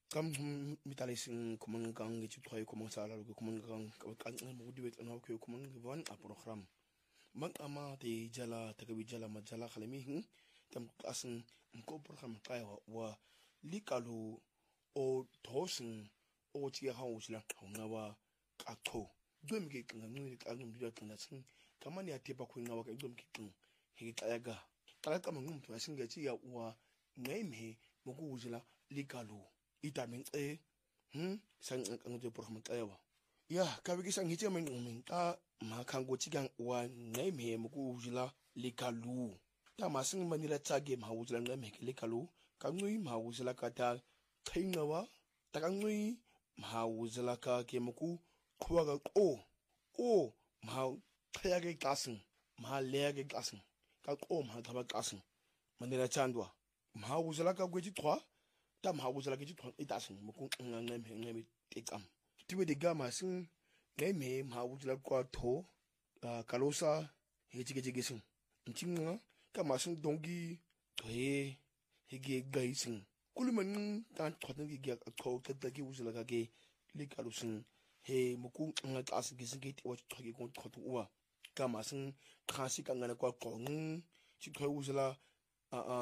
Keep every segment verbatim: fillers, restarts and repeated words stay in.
Kam mitalising kumangang gituthoy kumang sala ko kumangang kanang mo diwet ano ko kumang giwan a program. Mag ama te jala tagabi jala majala khalimi hin tam asin ko program kaya wa likalu o tosin o ti ha usla ngawa akho. Dum ge kanga ngi kanum diwet kanga sin kamani ate ba ko ngawa ka dum ki kin he kayaga. Kala kamang to asin ge ti ya wa ngaime mo ko usla likalu itamin e hm sang ang jo program tayawa ya kabigi sang hije men men ta ma kango chigang wa ngai me mu ku jila likalu ta ma sing manila tsage ma wujila ngai me likalu ka ngui ma wujila ka ta thaingawa ta ka ngui ma wujila ka ke mu ku khwa ga o o ma thaya ge kasin ma le ge kasin ka o ma thaba kasin manila chandwa ma wujila ka gwe ji trois ta ma wuzala ke tshwa itasin mo kung ngam he ngam tekam tiwe de gama sin ngame ma wuzala kwa tho kalosa he chige chige sin ntinga ka ma sin dongi thoe he ge gai sin kuluman tan thotan ge ge tho ta ta ge wuzala ka ge le kalusin he mo kung nga tas ge sin ge ti wa thoge ko thotu wa ka ma sin khasi ka ngana kwa kong chi thoe wuzala a a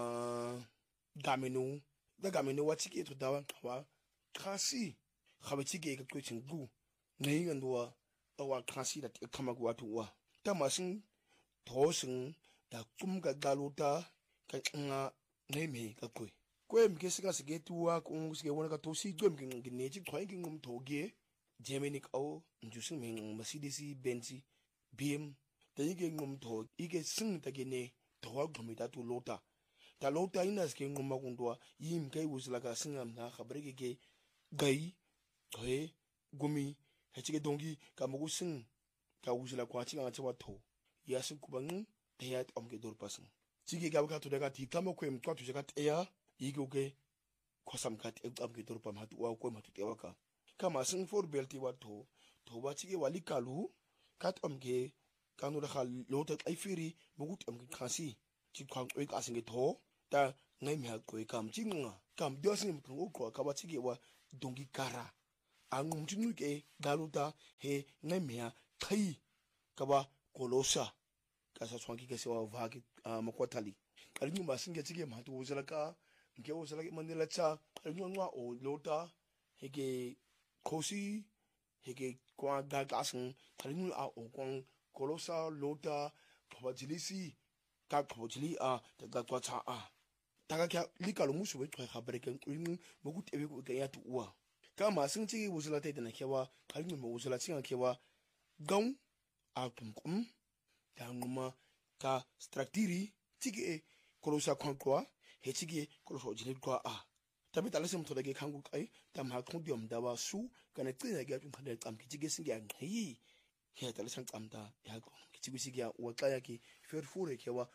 gamenu da ga mene wati ke to dawan wa kasi khabati ke ko chingu nei ngandwa awa kasi da kama ko watu wa ta masin tosin da kum ga galuta ka nga nei me ka ko ko em ke sika sige tuwa ko sige wona ka to si dom ke ne chi thoi ke ngum thoge geminic au njusin me mercedes benz bm da yike ngum tho ike sing ta ke ne thwa gomita tu lota ta lota ina ske ngoma kundwa yim kai wusla ka singam na khabre ke ke gai thoe gumi hachike dongi ka mugu sing ka wusla kwa chi nga chawa tho yasin kubang tayat omke dor pasan chike ga ka to daga ti kamo ko em to to jaga ya yigo ke khosam ka ti omke dor pam hatu wa ko ma tu tewa ka kama sing for belti wa tho tho ba chike wali kalu kat omke kanu da khal lota ai firi mugu omke khasi chi khang oi ka singe tho ta ngai me ko kam chinga kam diosin ko ko ka ba chige wa dongi kara angum chinu ke galuta he ngai me thai ka ba kolosa ka sa swanki ke se wa va ki makwatali kali ma singe chige ma tu wuzala ka nke wuzala ke manila cha kali ngwa o lota he ke khosi he ke kwa ga gasin kali a o kwang kolosa lota kwa jilisi ka kwa jili a ta ga kwa cha a taka kya likalo musu we thwa khabreken kulin mogu tebe ko ya tu wa kama sun ci wuzula ta dana kewa kalin mo wuzula cin kewa gaun a kumkum ta nguma ka straktiri tige kolosa kwankwa he tige koloso jile kwa a tabi talasem to dage kangu kai tam ha kondium dawa su kana tsina ga tun kana tsam ki tige singa ngi he talasan tsamta ya ko ki tige siga wa kaya ki ferfure kewa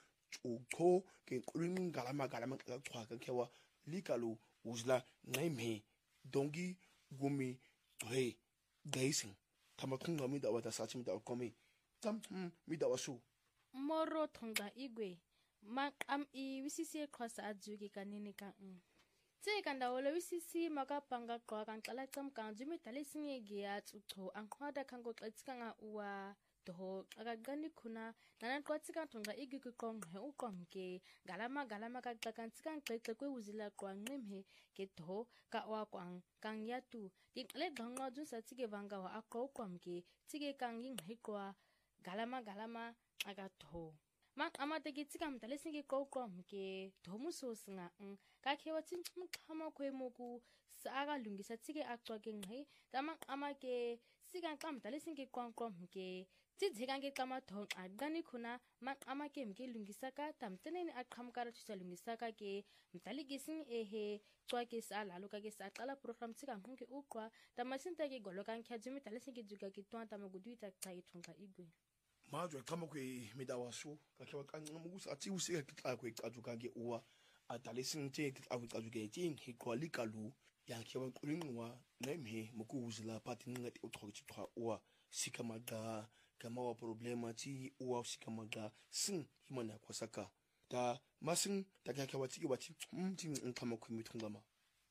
ko ke kulin galama galama ka kwa ka kewa likalu wuzla naime dongi gumi he gaisin tamakun mi da wata sachim da komi tam mi da wasu moro thonga igwe ma am i wisisi khosa ajuki kanini ka tse kanda wole wisisi maka panga kwa kan kala tsam kan jumi talisinge gia tsutho an khwada khango tsatsika nga uwa to agagani kuna nana kwatsika thonga igiki kong he ukomke galama galama ka tsakantsika nqeqe kwe uzila kwa ngimhe ke to ka wa kwang kang yatu ti le gangwa ju satsike vanga wa akko ukomke tsike kang ing hekwa galama galama aga to mak amate ki tsika mtalesinge ko ukomke to musosinga ka khewa tsinchum khama kwe moku saga lungisa tsike akwa ke ngai tama amake sika kam talesinge kwangkomke Tizigange kama thong agani kuna mak amake mke lungisaka tamteneni akhamkara chisa lungisaka ke mtaligising ehe kwa ke sa laluka ke sa kala program tsika ngonke ukwa tamasinta ke golokan khyajumi talesinge juga ke twanta maguduita tsai thonga igwe majwe kama kwe midawasu ka khewa kan mugusa ati usika kitla kwe ajuka ke uwa atalesin te awu ajuke tin he kwalikalu ya khewa kulinwa neme muku uzila patin ngati uthoki thwa uwa sikamaga kama wa problema ti uwa sikamaga sin himana kwasaka ta masin ta kaka wati wati mti nkama kwimi tungama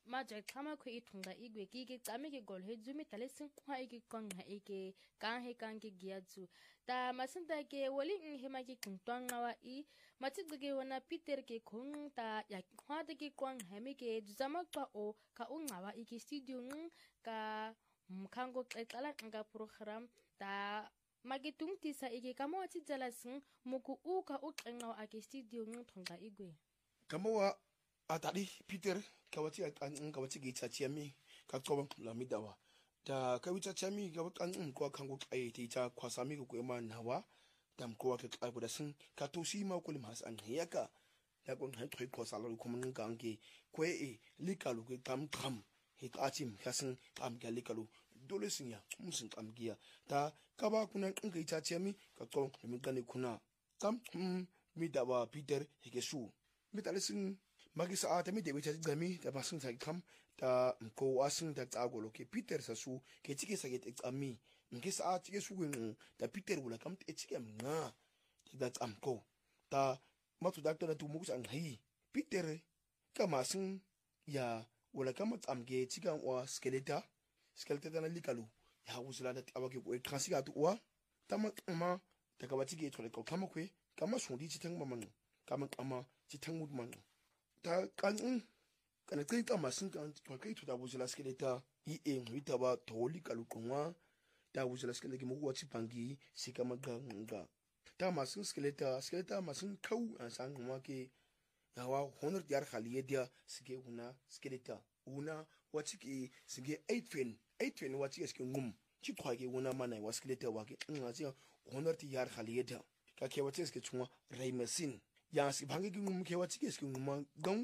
majak kama kwe itunga igwe kike tsame ke gol he zumi tale sing kwa ike konga ike kan he kan ke giatsu ta masinta ke woli nhema ke kuntwanga wa i matsigige wana Peter ke khong ta ya kwa te ke kwang heme ke zama kwa o ka ungawa ike studio ng ka mkhango xexala nga program ta magitung tisa ike kamo tsitsala sing muku uka uqenqa ake studio ng thonga igwe kamo atari Peter kawati an kawati gichachami kaktoba la midawa ta kawichachami kawakan kwa kango ai tita kwasami ko ema nawa dam ko ka kabuda sin katosi ma ko limas an yaka da kon han khoi ko sala ko mun gange ko e likalu ko tam tam he katim kasin am ga likalu dole sin ya musin kam giya ta kaba kunan in kai chachami kakto mi gane kuna tam midawa Peter hegesu mitalisin magisa ata mi dewe chati gami ta basin sa kam ta ko asin ta tsago ke Peter sa su ke chike sa ke tsami nke sa chike su gun ta Peter wala kam te chike nga ta tsam ko ta matu doctor na tu mu san hi Peter kama sin ya wala kam tsam ke chika wa skeleta skeleta na likalu ya usula da awake ko transika tu wa ta ma ma ta ka chike to ko kama kwe kama sundi chitang mamang kama kama chitang mud man ta kan kana kai ta masin kan to kai to da buzula skeleta i e ngita ba toli kalukonwa ta buzula skeleta mu wa chipangi sika maganga ta masin skeleta skeleta masin kau san kuma ke yawa honor yar khaliye dia sike una skeleta una wa chiki sike eight fen eight fen wa chiki sike ngum chi kwa ke una mana wa skeleta wa ke ngazi honor yar khaliye dia ka ke wa chiki chunwa raimasin ya si bangi ki ngum ke wa chiki ski ngum gong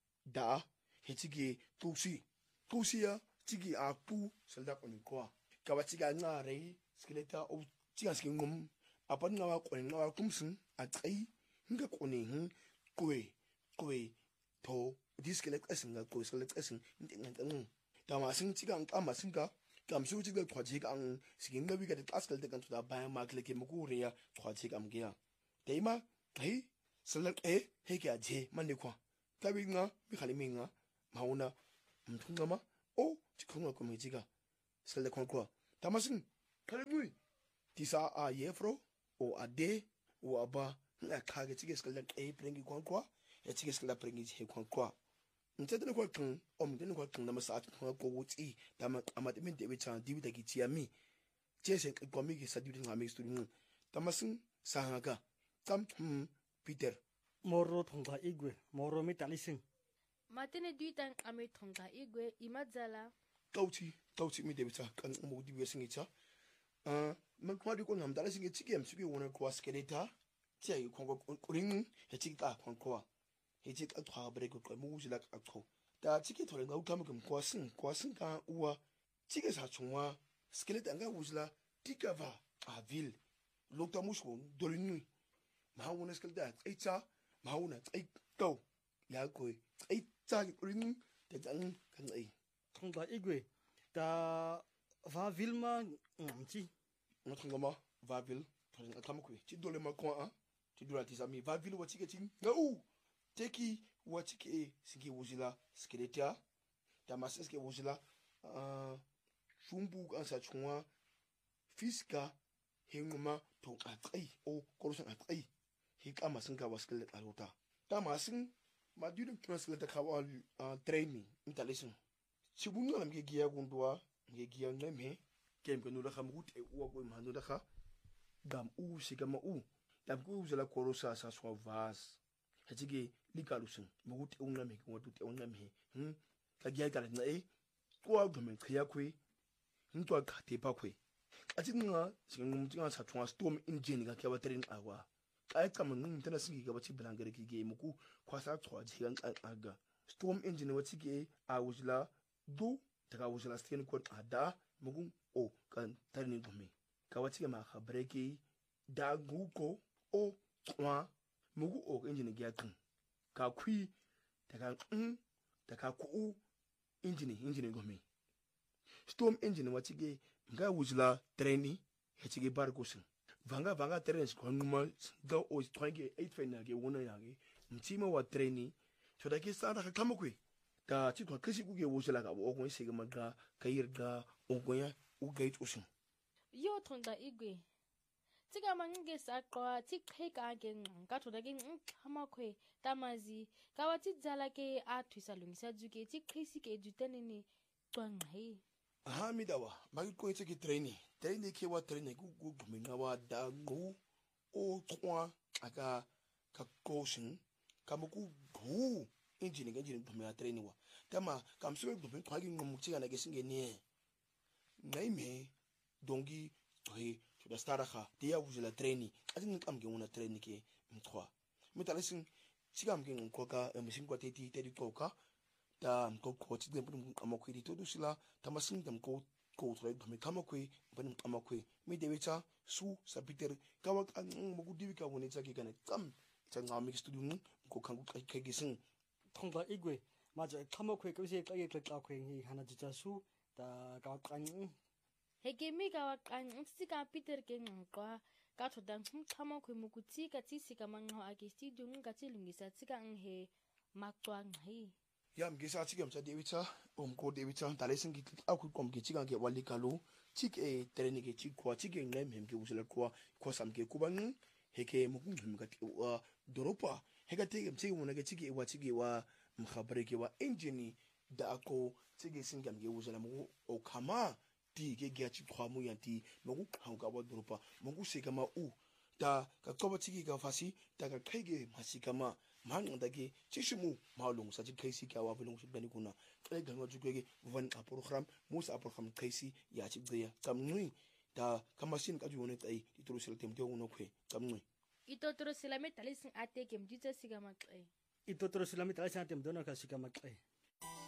da he chiki tusi tusi ya chiki a pu salda ko ni ko ka wa chiki nga re skeleta o chiki ski ngum apan nga wa ko nga wa kumsin a tsayi nga ko ne hin kwe kwe to dis skeleta asin nga ko skeleta asin ndi nga ngum da ma sin chiki an ka ma sin ka kam su chiki ko chiki an ski nga wi ka ta skeleta kan to da ba ma kle ke mu ko re ya ko chiki am ge ya dai ma hey selek e heke aje mande kwa kabi nga bi khali minga mauna mthunga ma o chikunga ko mejiga selek kwa kwa tamasin khali mui tisa a yefro o ade o aba nga kage chige selek e prengi kwa kwa ya chige selek prengi he kwa kwa ntete kwa kun om den kwa kun na masa kwa ko wuti tama amate min de chan dibi da gichiami jese kwa mi ki sadibi nga mi studio tamasin sahanga tam Peter moro thonga igwe moro mi talising matene duitang ame thonga igwe imadzala kauti kauti mi debita kan mo di wesingi cha uh man kwa di ko ngam dala singi chiki am chiki wona kwa skeleta tia yi kongo ring he chiki ta kon kwa he chiki ta thwa bre ko mo jila ka ko ta chiki thore ngau kam kam kwa sin kwa sin ka uwa chiki sa chunwa skeleta nga wujla tikava a ville lokta mushko dolinu ma wona skeleta tsaita ma wona tsai to ya ko tsaita ring ta dan kan ai thonga igwe ta va vilma ngamchi no thonga ma va vil thonga kam ko ti dole ma ko a ti dole ti sami va vil wa chike tin ngau teki wa chike singi wujila skeleta ta maseske wujila uh shumbu kan sa chunwa fiska henguma to a tsai o korosan a tsai hi kama sun ka waskel da rota ta masin ma dudin transkel da kawa training intalation sibun na mge giya gundwa mge giya ngame kem ko nula kham gut e uwa ko ma nula kha gam u sigama u dam ko zala korosa sa so vas hajige likalusin mu gut e ngame ko wadu te ngame hm ka giya ka na e ko ga men khiya kwe ntwa ka te pa kwe atinga singum tinga sa tunga storm engine ga kya training awa kai kaman nun tana singi ga baci blangare ki ge muku kwasa twa jigan aga storm engine wati ge a wujla do daga wujla stin ko ada mugu o kan tarni gumi ka wati ga ma khabreki da guko o twa mugu o engine ge kan ka kwi daga mm daga ku engine engine gumi storm engine wati ge nga wujla training hechige barkosin vanga vanga terrain ko numa ga o twange eight final ge wona yage mtima wa training so da ke sa da kama kwe ta ci to kashi kuke wuce la ka bo ko sai ga maga kayir ga ongoya u ga itsoshin yo thonga igwe tsika mangi sa qwa tsi kheka ke nqa thoda ke nqama khwe tamazi ka wa tsi dzala ke a thuisa lungisa juke tsi khisi ke jutenene qwanqai ha mi dawa ba ko itse ke training training ke wa training ku ku gumina wa da ngu o twa aka ka coaching kama ku gu engine ke engine gumina training wa tama kamso gumina kwa ki ngomu tsikana ke singene naime dongi he to da staraha dia wuzela training ati ngam ke una training ke mtwa metalesin tsigam ke ngoka emishin kwa teti tedi toka ta mko ko tsi dem kama kwidi to dusila tamasin dem ko ko trai dum kama kwi ban kama kwi mi debecha su sa peter kawa kan mo dibi ka woni tsaki kana tam ta ngam mi studio ko kan ko kai gisin thongla igwe maja kama kwe ko se kai kai ka kwe hi hana jita su ta ka kan heke mi ka wa kan tsika peter ke ngqwa ka thoda ngqama khwe mo kutsi ka tsisi ka mangho a ke studio nga tsilungisa tsika nghe maqwa nghi ya mgisa tsika mtsa debita omko debita talesin ki aku kom ki tsika ke wali kalo tsik e training ke tsik kwa tsik ngem hem ke usela kwa kwa sam ke kubang heke mo kungum ka doropa heka tege mtsiki mo na ke tsiki wa tsiki wa mkhabre ke wa engine da ako tsiki singam ke usela mo o kama ti ke gya tsikwa mo ya ti mo ku khauka wa doropa mo ku seka ma u ta ka toba tsiki ka fasi ta ka khege masika ma manganda ke tshishimu malung sa tsikhaisi ka wa bulung sibani kuna e ganga jukwege van a program musa program khaisi ya tsigya kamnui ta kamasin ka juone tai itrusil temte uno khwe kamnui itotro silame talisin ate ke mjitsa siga maqe itotro silame talisin ate mdona ka siga maqe